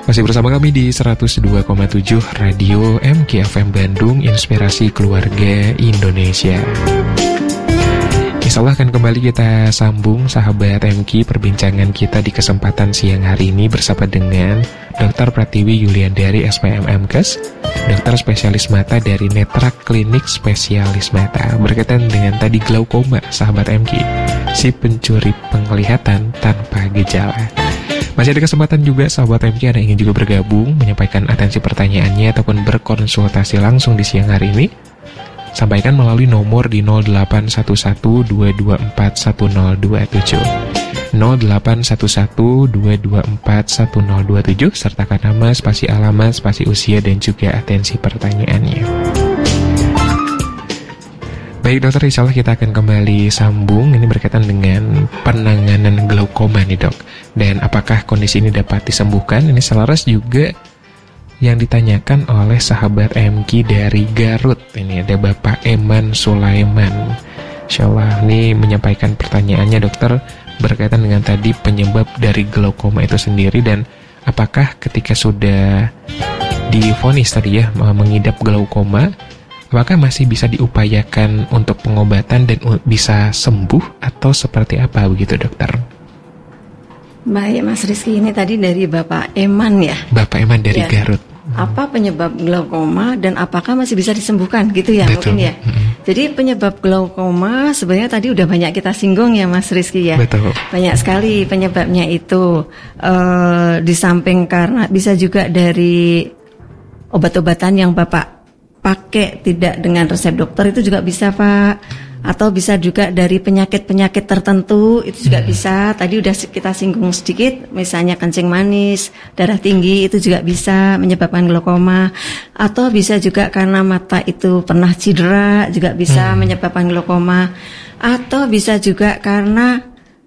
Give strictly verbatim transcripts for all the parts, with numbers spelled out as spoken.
Masih bersama kami di seratus dua koma tujuh Radio M K F M Bandung, Inspirasi Keluarga Indonesia. Insyaallah akan kembali kita sambung sahabat M K perbincangan kita di kesempatan siang hari ini bersama dengan Dokter Pratiwi Yuliandari S P M M Kes, dokter spesialis mata dari Netra Klinik Spesialis Mata, berkaitan dengan tadi glaukoma sahabat M K, si pencuri penglihatan tanpa gejala. Masih ada kesempatan juga sahabat M K, ada yang ingin juga bergabung, menyampaikan atensi pertanyaannya ataupun berkonsultasi langsung di siang hari ini. Sampaikan melalui nomor di nol delapan satu satu dua dua empat satu nol dua tujuh nol delapan satu satu dua dua empat satu nol dua tujuh, sertakan nama, spasi alamat, spasi usia, dan juga atensi pertanyaannya. Baik dokter, insyaallah kita akan kembali sambung. Ini berkaitan dengan penanganan glaukoma nih dok. Dan apakah kondisi ini dapat disembuhkan? Ini selaras juga yang ditanyakan oleh sahabat M K dari Garut. Ini ada Bapak Eman Sulaiman. Insyaallah ini menyampaikan pertanyaannya dokter berkaitan dengan tadi penyebab dari glaukoma itu sendiri, dan apakah ketika sudah divonis tadi ya mengidap glaukoma, apakah masih bisa diupayakan untuk pengobatan dan bisa sembuh atau seperti apa begitu dokter? Baik Mas Rizky, ini tadi dari Bapak Eman ya. Bapak Eman dari ya. Garut. Apa penyebab glaukoma dan apakah masih bisa disembuhkan gitu ya? Betul. Mungkin ya. Mm-hmm. Jadi penyebab glaukoma sebenarnya tadi udah banyak kita singgung ya Mas Rizky ya. Betul. Banyak sekali penyebabnya itu. Uh, di samping karena bisa juga dari obat-obatan yang Bapak pakai tidak dengan resep dokter itu juga bisa Pak. Atau bisa juga dari penyakit-penyakit tertentu itu juga hmm. bisa. Tadi udah kita singgung sedikit, misalnya kencing manis, darah tinggi itu juga bisa menyebabkan glaukoma. Atau bisa juga karena mata itu pernah cedera juga bisa hmm. menyebabkan glaukoma. Atau bisa juga karena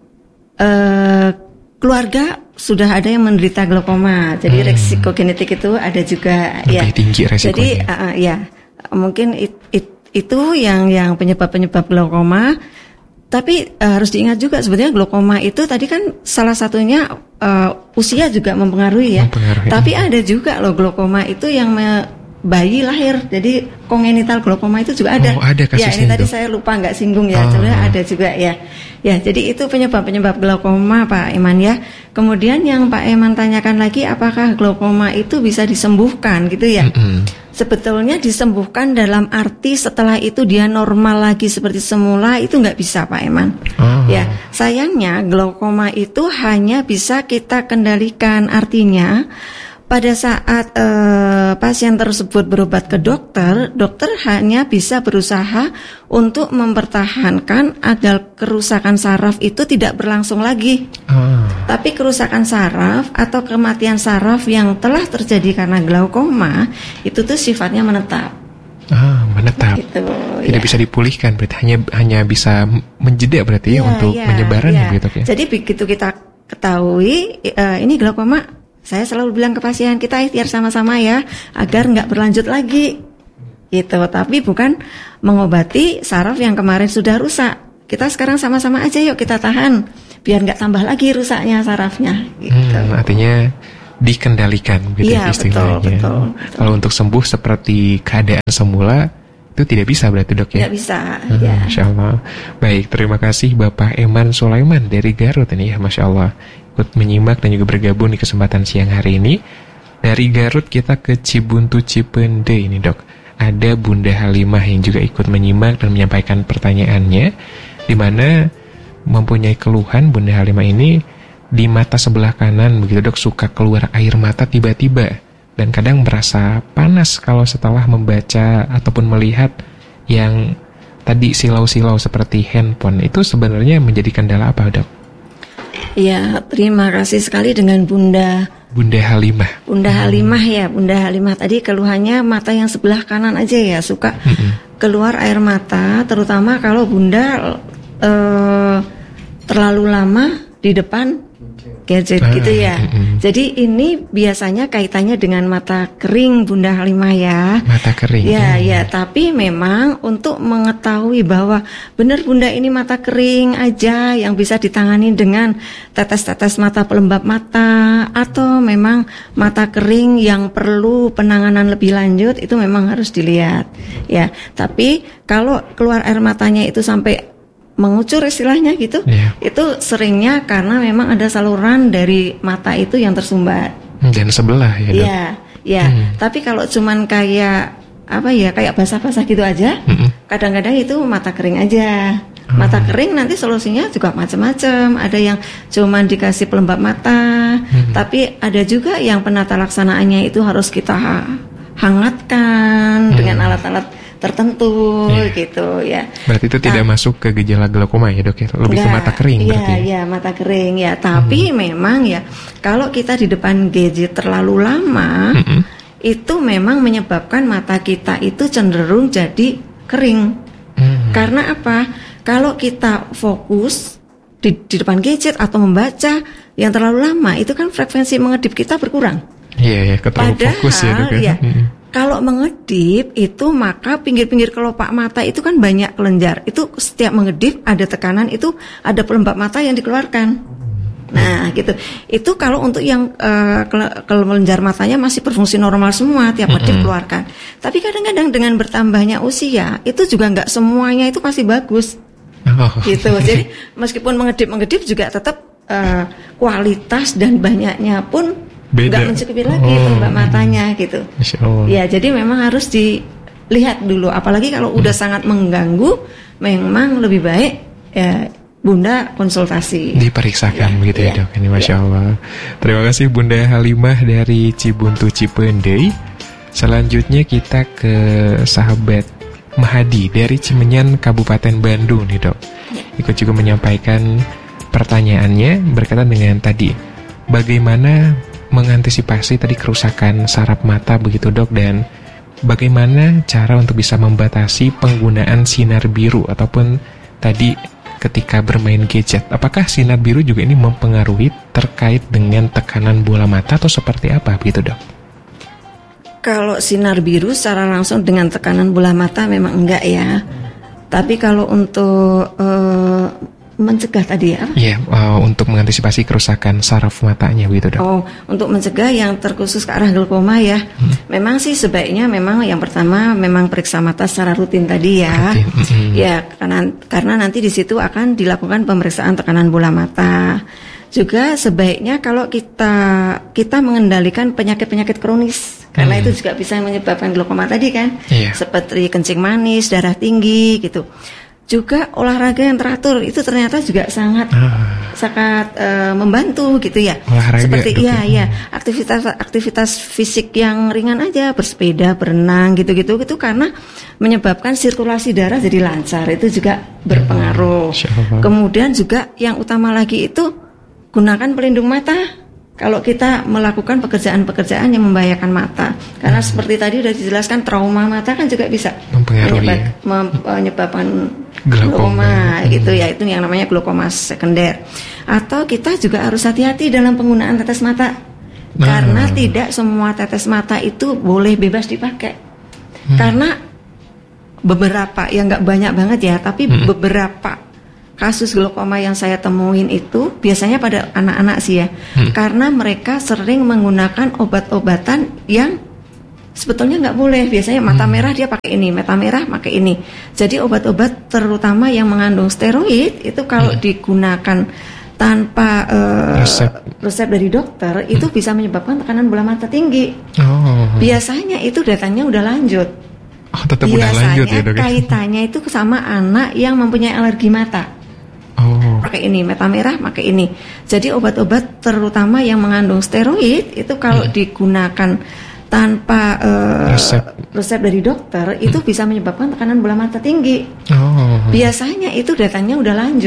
uh, keluarga sudah ada yang menderita glaukoma. Jadi hmm. resiko genetik itu ada juga. Lebih ya. tinggi resikonya. Jadi uh, ya mungkin it, it itu yang yang penyebab-penyebab glaukoma. Tapi uh, harus diingat juga sebetulnya glaukoma itu tadi kan salah satunya uh, usia juga mempengaruhi ya. Mempengaruhi. Tapi ada juga loh glaukoma itu yang me- bayi lahir, jadi kongenital glaukoma itu juga ada. Oh, ada kasusnya. Ya ini tadi saya lupa nggak singgung ya, oh. sebenarnya ada juga ya. Ya jadi itu penyebab-penyebab glaukoma Pak Eman ya. Kemudian yang Pak Eman tanyakan lagi, apakah glaukoma itu bisa disembuhkan gitu ya? Mm-hmm. Sebetulnya disembuhkan dalam arti setelah itu dia normal lagi seperti semula itu nggak bisa Pak Eman. Oh. Ya sayangnya glaukoma itu hanya bisa kita kendalikan, artinya pada saat uh, pasien tersebut berobat ke dokter, dokter hanya bisa berusaha untuk mempertahankan agar kerusakan saraf itu tidak berlangsung lagi. Oh. Tapi kerusakan saraf atau kematian saraf yang telah terjadi karena glaukoma itu tuh sifatnya menetap. Ah, menetap. Gitu, tidak ya. bisa dipulihkan, berarti hanya hanya bisa menjeda berarti ya, ya untuk ya, penyebarannya ya. gitu ya. Jadi begitu kita ketahui uh, ini glaukoma, saya selalu bilang ke pasien kita ikhtiar sama-sama ya agar nggak berlanjut lagi gitu. Tapi bukan mengobati saraf yang kemarin sudah rusak. Kita sekarang sama-sama aja yuk kita tahan biar nggak tambah lagi rusaknya sarafnya gitu. Hmm, artinya dikendalikan gitu ya, istilahnya. Betul, betul, betul. Kalau untuk sembuh seperti keadaan semula itu tidak bisa berarti dok ya? Tidak bisa, hmm, ya. Masya Allah. Baik, terima kasih Bapak Eman Sulaiman dari Garut ini ya, Masya Allah. Ikut menyimak dan juga bergabung di kesempatan siang hari ini. Dari Garut kita ke Cibuntu Cipende ini dok. Ada Bunda Halimah yang juga ikut menyimak dan menyampaikan pertanyaannya, di mana mempunyai keluhan Bunda Halimah ini di mata sebelah kanan begitu dok, suka keluar air mata tiba-tiba dan kadang merasa panas kalau setelah membaca ataupun melihat yang tadi silau-silau seperti handphone. Itu sebenarnya menjadi kendala apa dok? Ya, terima kasih sekali dengan Bunda Bunda Halimah. Bunda Halimah ya, Bunda Halimah tadi keluhannya mata yang sebelah kanan aja ya, suka hmm. keluar air mata, terutama kalau Bunda eh, terlalu lama di depan gadget ah, gitu ya. Mm-mm. Jadi ini biasanya kaitannya dengan mata kering Bunda Halimah ya. Mata kering. Ya, mm. ya, tapi memang untuk mengetahui bahwa benar Bunda ini mata kering aja yang bisa ditangani dengan tetes-tetes mata pelembab mata, atau memang mata kering yang perlu penanganan lebih lanjut, itu memang harus dilihat ya. Tapi kalau keluar air matanya itu sampai mengucur istilahnya gitu, yeah. itu seringnya karena memang ada saluran dari mata itu yang tersumbat. Dan sebelah ya dok? Iya, ya. Hmm. Tapi kalau cuman kayak apa ya, kayak basah-basah gitu aja, hmm. kadang-kadang itu mata kering aja. Mata kering nanti solusinya juga macam-macam. Ada yang cuma dikasih pelembab mata, hmm. tapi ada juga yang penata laksanaannya itu harus kita hangatkan hmm. dengan alat-alat tertentu, yeah. gitu ya. Berarti itu tidak nah, masuk ke gejala glaukoma ya dok ya? Lebih enggak, ke mata kering iya, berarti? Iya, mata kering ya. Tapi hmm. memang ya, kalau kita di depan gadget terlalu lama, hmm. itu memang menyebabkan mata kita itu cenderung jadi kering. Hmm. Karena apa? Kalau kita fokus di, di depan gadget atau membaca yang terlalu lama, itu kan frekuensi mengedip kita berkurang. Iya, ya, terlalu fokus ya dok ya. Hmm. Kalau mengedip itu maka pinggir-pinggir kelopak mata itu kan banyak kelenjar. Itu setiap mengedip ada tekanan, itu ada pelembab mata yang dikeluarkan. Nah gitu. Itu kalau untuk yang uh, kelenjar matanya masih berfungsi normal semua, tiap ngedip keluarkan. Tapi kadang-kadang dengan bertambahnya usia itu juga nggak semuanya itu pasti bagus. Oh. Gitu. Jadi meskipun mengedip-mengedip juga tetap uh, kualitas dan banyaknya pun nggak mencukupi lagi oh. pelembab matanya gitu. Ya jadi memang harus dilihat dulu. Apalagi kalau udah hmm. sangat mengganggu, memang lebih baik ya Bunda konsultasi. Diperiksakan ya, begitu ya, ya dok. Ini Masya ya. Allah. Terima kasih Bunda Halimah dari Cibuntu Cipendei. Selanjutnya kita ke sahabat Mahadi dari Cimenyan Kabupaten Bandung nih dok. Ikut juga menyampaikan pertanyaannya berkaitan dengan tadi, bagaimana mengantisipasi tadi kerusakan saraf mata begitu dok, dan bagaimana cara untuk bisa membatasi penggunaan sinar biru ataupun tadi ketika bermain gadget. Apakah sinar biru juga ini mempengaruhi terkait dengan tekanan bola mata atau seperti apa begitu dok? Kalau sinar biru secara langsung dengan tekanan bola mata memang enggak ya. Tapi kalau untuk uh, mencegah tadi ya? Iya, yeah, uh, untuk mengantisipasi kerusakan saraf matanya begitu dok. Oh, untuk mencegah yang terkhusus ke arah glaukoma ya. Hmm. Memang sih sebaiknya memang yang pertama memang periksa mata secara rutin tadi ya. Rutin. Mm-hmm. Ya, karena karena nanti di situ akan dilakukan pemeriksaan tekanan bola mata. Juga sebaiknya kalau kita kita mengendalikan penyakit-penyakit kronis, karena hmm. itu juga bisa menyebabkan glaukoma tadi kan, yeah. seperti kencing manis, darah tinggi gitu. Juga olahraga yang teratur itu ternyata juga sangat ah. sangat uh, membantu gitu ya. Olahraga, seperti iya ya aktivitas aktivitas fisik yang ringan aja, bersepeda, berenang gitu-gitu gitu, karena menyebabkan sirkulasi darah jadi lancar, itu juga berpengaruh. Hmm, kemudian juga yang utama lagi itu gunakan pelindung mata kalau kita melakukan pekerjaan-pekerjaan yang membahayakan mata. Karena hmm. seperti tadi sudah dijelaskan, trauma mata kan juga bisa menyebab, menyebabkan glaukoma gitu ya. Itu yang namanya glaukoma sekunder. Atau kita juga harus hati-hati dalam penggunaan tetes mata. Nah. Karena tidak semua tetes mata itu boleh bebas dipakai. Hmm. Karena beberapa, ya nggak banyak banget ya, tapi hmm. beberapa kasus glaukoma yang saya temuin itu biasanya pada anak-anak sih ya, hmm. karena mereka sering menggunakan obat-obatan yang sebetulnya nggak boleh. Biasanya mata merah dia pakai ini, mata merah pakai ini. Jadi obat-obat terutama yang mengandung steroid itu kalau hmm. digunakan tanpa uh, resep. resep dari dokter itu hmm. bisa menyebabkan tekanan bola mata tinggi. Oh. Biasanya itu datanya udah lanjut. Oh, tetap udah lanjut ya dok. Kaitannya itu sama anak yang mempunyai alergi mata. Oh. Pakai ini, mata merah pakai ini. Jadi obat-obat terutama yang mengandung steroid itu kalau hmm. digunakan tanpa uh, resep. resep dari dokter itu hmm. bisa menyebabkan tekanan bola mata tinggi. Oh. Biasanya itu datanya udah lanjut.